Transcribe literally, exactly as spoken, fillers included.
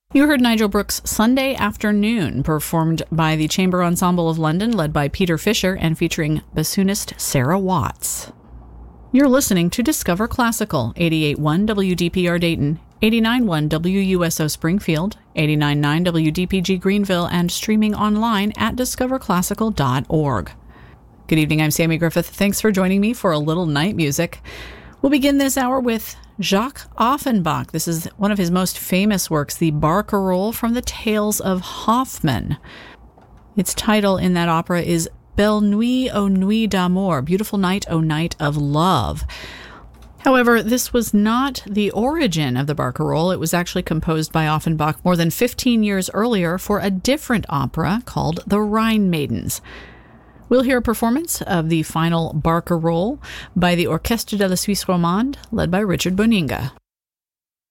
You heard Nigel Brooks' Sunday Afternoon, performed by the Chamber Ensemble of London, led by Peter Fisher and featuring bassoonist Sarah Watts. You're listening to Discover Classical, eighty-eight point one W D P R Dayton, eighty-nine point one W U S O Springfield, eighty-nine point nine W D P G Greenville, and streaming online at discover classical dot org. Good evening, I'm Sammy Griffith. Thanks for joining me for a little night music. We'll begin this hour with Jacques Offenbach. This is one of his most famous works, the Barcarolle from the Tales of Hoffmann. Its title in that opera is Belle Nuit, O Nuit d'amour, Beautiful Night, O Night of Love. However, this was not the origin of the Barcarolle. It was actually composed by Offenbach more than fifteen years earlier for a different opera called The Rhine Maidens. We'll hear a performance of the final Barcarolle by the Orchestre de la Suisse Romande, led by Richard Boninga.